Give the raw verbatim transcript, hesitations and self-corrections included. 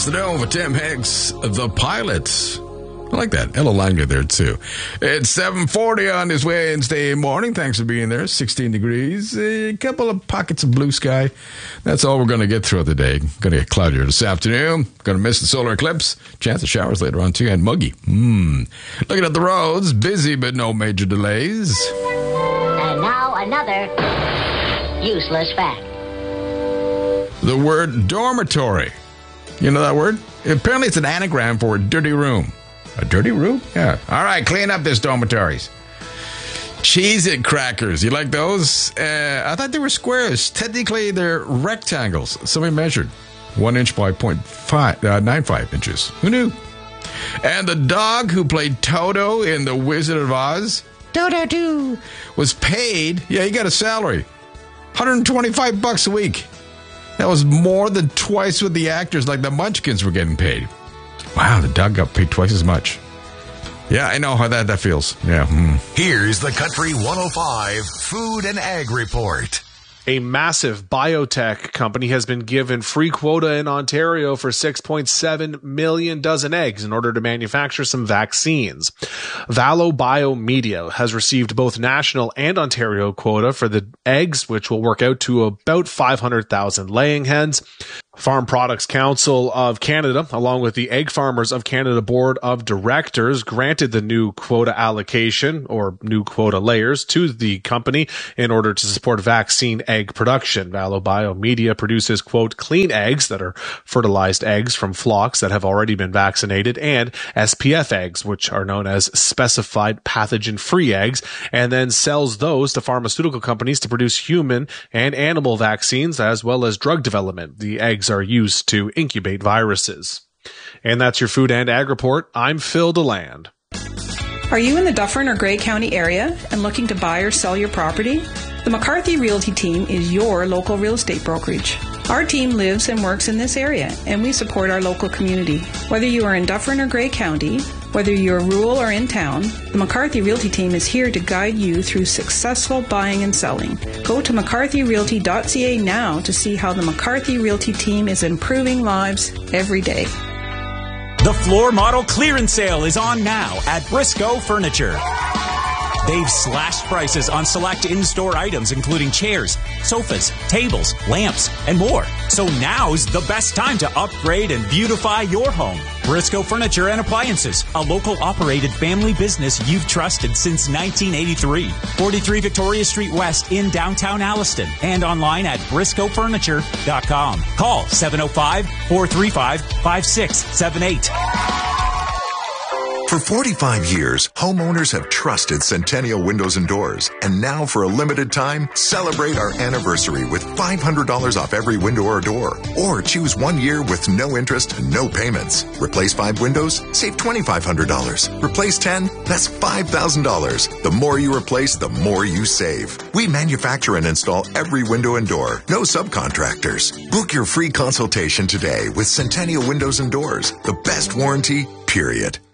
afternoon with Tim Hicks, the pilot. I like that. Ella Langley there, too. It's seven forty on this Wednesday morning. Thanks for being there. sixteen degrees. A couple of pockets of blue sky. That's all we're going to get throughout the day. Going to get cloudier this afternoon. Going to miss the solar eclipse. Chance of showers later on, too. And muggy. Hmm. Looking at the roads. Busy, but no major delays. And now another useless fact. The word dormitory. You know that word? Apparently it's an anagram for a dirty room. A dirty room? Yeah. All right, clean up this dormitories. Cheez-It crackers. You like those? Uh, I thought they were squares. Technically, they're rectangles. Somebody measured. One inch by point five, uh, nine five inches. Who knew? And the dog who played Toto in The Wizard of Oz, Toto Doo, was paid, yeah, he got a salary, one hundred twenty-five bucks a week. That was more than twice what the actors like the Munchkins were getting paid. Wow, the dog got paid twice as much. Yeah, I know how that, that feels. Yeah. Mm. Here's the Country one oh five Food and Ag Report. A massive biotech company has been given free quota in Ontario for six point seven million dozen eggs in order to manufacture some vaccines. Valo Biomedia has received both national and Ontario quota for the eggs, which will work out to about five hundred thousand laying hens. Farm Products Council of Canada, along with the Egg Farmers of Canada Board of Directors, granted the new quota allocation or new quota layers to the company in order to support vaccine egg production. Valo Biomedia produces, quote, clean eggs that are fertilized eggs from flocks that have already been vaccinated, and S P F eggs, which are known as specified pathogen-free eggs, and then sells those to pharmaceutical companies to produce human and animal vaccines as well as drug development. The eggs are used to incubate viruses. And that's your Food and Ag Report. I'm Phil DeLand. Are you in the Dufferin or Grey County area and looking to buy or sell your property? The McCarthy Realty Team is your local real estate brokerage. Our team lives and works in this area, and we support our local community. Whether you are in Dufferin or Grey County, whether you're rural or in town, the McCarthy Realty Team is here to guide you through successful buying and selling. Go to mccarthy realty dot c a now to see how the McCarthy Realty Team is improving lives every day. The floor model clearance sale is on now at Briscoe Furniture. They've slashed prices on select in-store items, including chairs, sofas, tables, lamps, and more. So now's the best time to upgrade and beautify your home. Briscoe Furniture and Appliances, a local operated family business you've trusted since nineteen eighty-three. forty-three Victoria Street West in downtown Alliston, and online at briscoe furniture dot com. Call seven oh five, four three five, five six seven eight. For forty-five years, homeowners have trusted Centennial Windows and Doors. And now, for a limited time, celebrate our anniversary with five hundred dollars off every window or door. Or choose one year with no interest and no payments. Replace five windows? Save twenty-five hundred dollars. Replace ten? That's five thousand dollars. The more you replace, the more you save. We manufacture and install every window and door. No subcontractors. Book your free consultation today with Centennial Windows and Doors. The best warranty, period.